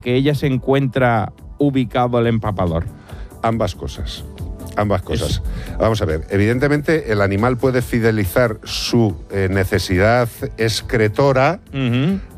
que ella se encuentra ubicado el empapador? Ambas cosas. Vamos a ver, evidentemente el animal puede fidelizar su necesidad excretora